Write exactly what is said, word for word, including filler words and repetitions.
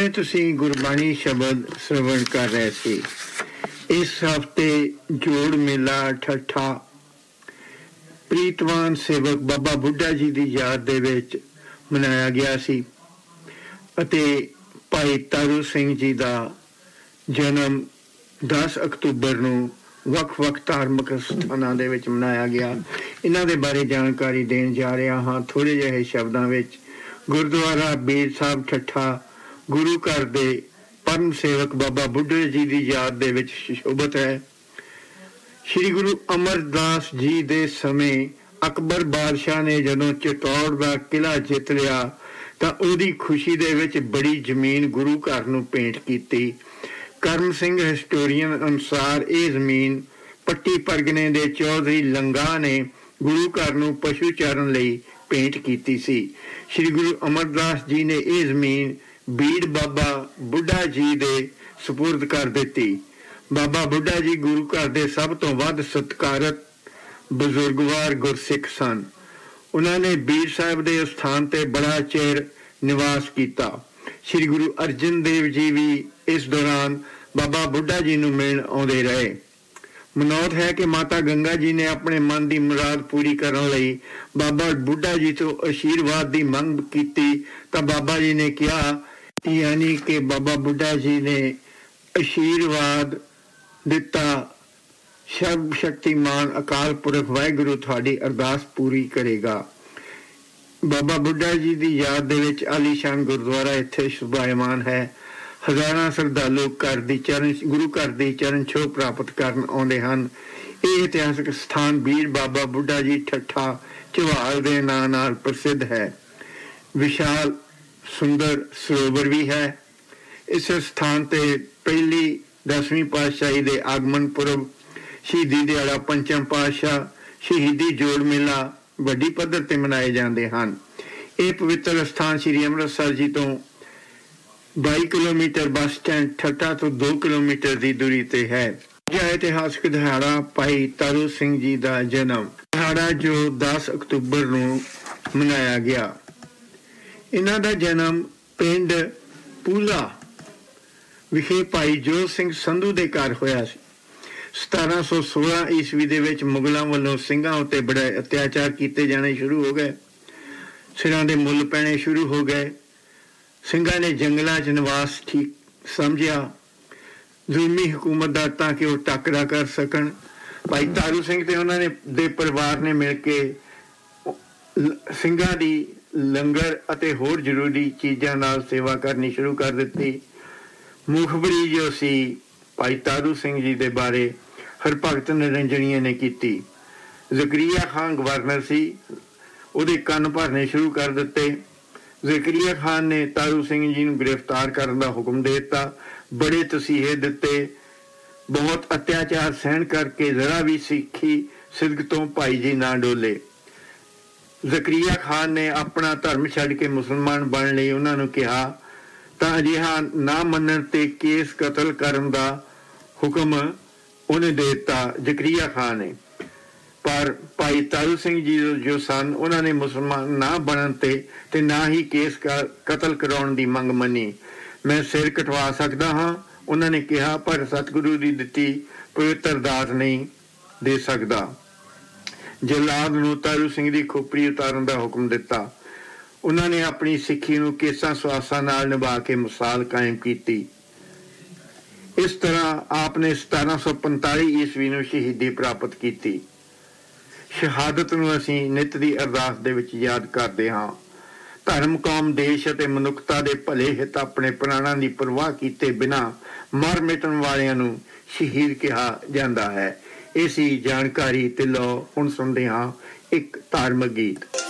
ਹੁਣੇ ਤੁਸੀਂ ਗੁਰਬਾਣੀ ਸ਼ਬਦ ਸਰਵਣ ਕਰ ਰਹੇ ਸੀ। ਇਸ ਹਫ਼ਤੇ ਜੋੜ ਮੇਲਾ ਠੱਠਾ ਪ੍ਰੀਤਵਾਨ ਸੇਵਕ ਬਾਬਾ ਬੁੱਢਾ ਜੀ ਦੀ ਯਾਦ ਦੇ ਵਿੱਚ ਮਨਾਇਆ ਗਿਆ ਸੀ ਅਤੇ ਭਾਈ ਤਾਰੂ ਸਿੰਘ ਜੀ ਦਾ ਜਨਮ ਦਸ ਅਕਤੂਬਰ ਨੂੰ ਵੱਖ-ਵੱਖ ਧਾਰਮਿਕ ਸਥਾਨਾਂ ਦੇ ਵਿੱਚ ਮਨਾਇਆ ਗਿਆ। ਇਹਨਾਂ ਦੇ ਬਾਰੇ ਜਾਣਕਾਰੀ ਦੇਣ ਜਾ ਰਿਹਾ ਹਾਂ ਥੋੜ੍ਹੇ ਜਿਹੇ ਸ਼ਬਦਾਂ ਵਿੱਚ। ਗੁਰਦੁਆਰਾ ਬੀੜ ਸਾਹਿਬ ਠੱਠਾ ਗੁਰੂ ਘਰ ਦੇ ਪਰਮ ਸੇਵਕ ਬਾਬਾ ਬੁੱਢੇ ਜੀ ਦੀ ਯਾਦ ਦੇ ਵਿੱਚ ਸ਼ੋਭਤ ਹੈ। ਸ਼੍ਰੀ ਗੁਰੂ ਅਮਰਦਾਸ ਜੀ ਦੇ ਸਮੇਂ ਅਕਬਰ ਬਾਦਸ਼ਾਹ ਨੇ ਜਦੋਂ ਚਿਤੌੜ ਦਾ ਕਿਲ੍ਹਾ ਜਿੱਤ ਲਿਆ ਤਾਂ ਉਹਦੀ ਖੁਸ਼ੀ ਦੇ ਵਿੱਚ ਬੜੀ ਜ਼ਮੀਨ ਗੁਰੂ ਘਰ ਨੂੰ ਭੇਂਟ ਕੀਤੀ। ਕਰਮ ਸਿੰਘ ਹਿਸਟੋਰੀਅਨ ਅਨੁਸਾਰ ਇਹ ਜ਼ਮੀਨ ਪੱਟੀ ਪਰਗਨੇ ਦੇ ਚੌਧਰੀ ਲੰਗਾ ਨੇ ਗੁਰੂ ਘਰ ਨੂੰ ਪਸ਼ੂ ਚਾਰਨ ਲਈ ਭੇਂਟ ਕੀਤੀ ਸੀ। ਸ਼੍ਰੀ ਗੁਰੂ ਅਮਰਦਾਸ ਜੀ ਨੇ ਇਹ ਜ਼ਮੀਨ ਬੀੜ ਬਾਬਾ ਬੁੱਢਾ ਜੀ ਦੇ ਸਪੁਰਦ ਕਰ ਦਿੱਤੀ। ਬਾਬਾ ਬੁੱਢਾ ਜੀ ਗੁਰੂ ਘਰ ਦੇ ਸਭ ਤੋਂ ਵੱਧ ਸਤਿਕਾਰਤ ਬਜ਼ੁਰਗਵਾਰ ਗੁਰਸਿੱਖ ਸਨ। ਉਹਨਾਂ ਨੇ ਬੀੜ ਸਾਹਿਬ ਦੇ ਸਥਾਨ ਤੇ ਬੜਾ ਚਿਰ ਨਿਵਾਸ ਕੀਤਾ। ਸ਼੍ਰੀ ਗੁਰੂ ਅਰਜਨ ਦੇਵ ਜੀ ਵੀ ਇਸ ਦੌਰਾਨ ਬਾਬਾ ਬੁੱਢਾ ਜੀ ਨੂੰ ਮਿਲਣ ਆਉਂਦੇ ਰਹੇ। ਮਨੌਤ ਹੈ ਕਿ ਮਾਤਾ ਗੰਗਾ ਜੀ ਨੇ ਆਪਣੇ ਮਨ ਦੀ ਮੁਰਾਦ ਪੂਰੀ ਕਰਨ ਲਈ ਬਾਬਾ ਬੁੱਢਾ ਜੀ ਤੋਂ ਅਸ਼ੀਰਵਾਦ ਦੀ ਮੰਗ ਕੀਤੀ ਤਾਂ ਬਾਬਾ ਜੀ ਨੇ ਕਿਹਾ, ਯਾਨੀ ਕਿ ਬਾਬਾ ਬੁੱਢਾ ਜੀ ਨੇ ਅਸ਼ੀਰਵਾਦ ਦਿੱਤਾ, ਸਰਬ ਸ਼ਕਤੀਮਾਨ ਅਕਾਲ ਪੁਰਖ ਵਾਹਿਗੁਰੂ ਤੁਹਾਡੀ ਅਰਦਾਸ ਪੂਰੀ ਕਰੇਗਾ। ਬਾਬਾ ਬੁੱਢਾ ਜੀ ਦੀ ਯਾਦ ਦੇ ਵਿੱਚ ਆਲੀਸ਼ਾਨ ਗੁਰਦੁਆਰਾ ਇੱਥੇ ਸ਼ੁਭਾਇਮਾਨ ਹੈ। ਹਜ਼ਾਰਾਂ ਸ਼ਰਧਾਲੂ ਘਰ ਦੀ ਚਰਨ ਗੁਰੂ ਘਰ ਦੀ ਚਰਨ ਛੋਹ ਪ੍ਰਾਪਤ ਕਰਨ ਆਉਂਦੇ ਹਨ। ਇਹ ਇਤਿਹਾਸਕ ਸਥਾਨ ਬੀੜ ਬਾਬਾ ਬੁੱਢਾ ਜੀ ਠੱਠਾ ਝਵਾਲ ਦੇ ਨਾਂ ਨਾਲ ਪ੍ਰਸਿੱਧ ਹੈ। ਵਿਸ਼ਾਲ ਸੁੰਦਰ ਸਰੋਵਰ ਵੀ ਹੈ। ਇਸ ਸਥਾਨ ਤੇ ਪਹਿਲੀ ਦਸਵੀਂ ਪਾਤਸ਼ਾਹੀ ਦੇ ਆਗਮਨ ਪੁਰਬ, ਸ਼ਹੀਦੀ ਦਿਹਾੜਾ, ਪੰਚਮ ਪਾਤਸ਼ਾਹ, ਸ਼ਹੀਦੀ ਜੋੜ ਮੇਲਾ ਵੱਡੀ ਪੱਧਰ ਤੇ ਮਨਾਏ ਜਾਂਦੇ ਹਨ। ਇਹ ਪਵਿੱਤਰ ਸਥਾਨ ਸ੍ਰੀ ਅੰਮ੍ਰਿਤਸਰ ਜੀ ਤੋਂ ਬਾਈ ਕਿਲੋਮੀਟਰ, ਬੱਸ ਸਟੈਂਡ ਠੱਠਾ ਤੋਂ ਦੋ ਕਿਲੋਮੀਟਰ ਦੀ ਦੂਰੀ ਤੇ ਹੈ। ਇਹ ਇਤਿਹਾਸਕ ਦਿਹਾੜਾ ਭਾਈ ਤਾਰੂ ਸਿੰਘ ਜੀ ਦਾ ਜਨਮ ਦਿਹਾੜਾ ਜੋ ਦਸ ਅਕਤੂਬਰ ਨੂੰ ਮਨਾਇਆ ਗਿਆ। ਇਹਨਾਂ ਦਾ ਜਨਮ ਪਿੰਡ ਪੂਲਾ ਵਿਖੇ ਭਾਈ ਜੋਤ ਸਿੰਘ ਸੰਧੂ ਦੇ ਘਰ ਹੋਇਆ ਸੀ। ਸਤਾਰਾਂ ਸੌ ਸੋਲਾਂ ਈਸਵੀ ਦੇ ਵਿੱਚ ਮੁਗਲਾਂ ਵੱਲੋਂ ਸਿੰਘਾਂ ਉੱਤੇ ਬੜੇ ਅਤਿਆਚਾਰ ਕੀਤੇ ਜਾਣੇ ਸ਼ੁਰੂ ਹੋ ਗਏ। ਸਿਰਾਂ ਦੇ ਮੁੱਲ ਪੈਣੇ ਸ਼ੁਰੂ ਹੋ ਗਏ। ਸਿੰਘਾਂ ਨੇ ਜੰਗਲਾਂ 'ਚ ਨਿਵਾਸ ਠੀਕ ਸਮਝਿਆ ਜ਼ੁਲਮੀ ਹਕੂਮਤ ਦਾ ਤਾਂ ਕਿ ਉਹ ਟਾਕਰਾ ਕਰ ਸਕਣ। ਭਾਈ ਤਾਰੂ ਸਿੰਘ ਤੇ ਉਹਨਾਂ ਨੇ ਦੇ ਪਰਿਵਾਰ ਨੇ ਮਿਲ ਕੇ ਸਿੰਘਾਂ ਦੀ ਲੰਗਰ ਅਤੇ ਹੋਰ ਜ਼ਰੂਰੀ ਚੀਜ਼ਾਂ ਨਾਲ ਸੇਵਾ ਕਰਨੀ ਸ਼ੁਰੂ ਕਰ ਦਿੱਤੀ। ਮੁਖਬਰੀ ਜੋ ਸੀ ਭਾਈ ਤਾਰੂ ਸਿੰਘ ਜੀ ਦੇ ਬਾਰੇ ਹਰਭਗਤ ਨਿਰੰਜਣੀਏ ਨੇ ਕੀਤੀ। ਜ਼ਕਰੀਆ ਖਾਨ ਗਵਰਨਰ ਸੀ, ਉਹਦੇ ਕੰਨ ਭਰਨੇ ਸ਼ੁਰੂ ਕਰ ਦਿੱਤੇ। ਜ਼ਕਰੀਆ ਖਾਨ ਨੇ ਤਾਰੂ ਸਿੰਘ ਜੀ ਨੂੰ ਗ੍ਰਿਫਤਾਰ ਕਰਨ ਦਾ ਹੁਕਮ ਦੇ ਦਿੱਤਾ। ਬੜੇ ਤਸੀਹੇ ਦਿੱਤੇ। ਬਹੁਤ ਅਤਿਆਚਾਰ ਸਹਿਣ ਕਰਕੇ ਜ਼ਰਾ ਵੀ ਸਿੱਖੀ ਸਿਦਕ ਤੋਂ ਭਾਈ ਜੀ ਨਾ ਡੋਲੇ। ਜ਼ਕਰੀਆ ਖਾਨ ਨੇ ਆਪਣਾ ਧਰਮ ਛੱਡ ਕੇ ਮੁਸਲਮਾਨ ਬਣਨ ਲਈ ਉਹਨਾਂ ਨੂੰ ਕਿਹਾ ਤਾਂ ਅਜਿਹਾ ਨਾ ਮੰਨਣ ਤੇ ਕੇਸ ਕਤਲ ਕਰਨ ਦਾ ਹੁਕਮ ਉਹਨੇ ਦੇ ਦਿੱਤਾ ਜ਼ਕਰੀਆ ਖਾਨ ਨੇ। ਪਰ ਭਾਈ ਤਾਰੂ ਸਿੰਘ ਜੀ ਜੋ ਸਨ ਉਹਨਾਂ ਨੇ ਮੁਸਲਮਾਨ ਨਾ ਬਣਨ ਤੇ ਤੇ ਨਾ ਹੀ ਕੇਸ ਕਤਲ ਕਰਾਉਣ ਦੀ ਮੰਗ ਮੰਨੀ। ਮੈਂ ਸਿਰ ਕਟਵਾ ਸਕਦਾ ਹਾਂ ਉਹਨਾਂ ਨੇ ਕਿਹਾ, ਪਰ ਸਤਿਗੁਰੂ ਦੀ ਦਿੱਤੀ ਪਵਿੱਤਰ ਦਾਤ ਨਹੀਂ ਦੇ ਸਕਦਾ। ਜਲਾਦ ਨੂੰ ਤਾਰੂ ਸਿੰਘ ਦੀ ਖੋਪਰੀ ਉਤਾਰਨ ਦਾ ਹੁਕਮ ਦਿੱਤਾ। ਉਹਨਾਂ ਨੇ ਆਪਣੀ ਸਿੱਖੀ ਨੂੰ ਕੇਸਾਂ ਸਵਾਸਾਂ ਨਾਲ ਨਿਭਾ ਕੇ ਮਿਸਾਲ ਕਾਇਮ ਕੀਤੀ। ਇਸ ਤਰ੍ਹਾਂ ਆਪ ਨੇ ਸਤਾਰਾਂ ਸੌ ਪੰਤਾਲੀ ਈਸਵੀ ਨੂੰ ਸ਼ਹੀਦੀ ਪ੍ਰਾਪਤ ਕੀਤੀ। ਸ਼ਹਾਦਤ ਨੂੰ ਅਸੀਂ ਨਿੱਤ ਦੀ ਅਰਦਾਸ ਦੇ ਵਿੱਚ ਯਾਦ ਕਰਦੇ ਹਾਂ। ਧਰਮ, ਕੌਮ, ਦੇਸ਼ ਅਤੇ ਮਨੁੱਖਤਾ ਦੇ ਭਲੇ ਹਿੱਤ ਆਪਣੇ ਪ੍ਰਾਣਾਂ ਦੀ ਪਰਵਾਹ ਕੀਤੇ ਬਿਨਾਂ ਮਰ ਮਿਟਣ ਵਾਲਿਆਂ ਨੂੰ ਸ਼ਹੀਦ ਕਿਹਾ ਜਾਂਦਾ ਹੈ। ਇਹ ਸੀ ਜਾਣਕਾਰੀ ਤੇ ਲਓ ਹੁਣ ਸੁਣਦੇ ਹਾਂ ਇੱਕ ਧਾਰਮਿਕ ਗੀਤ।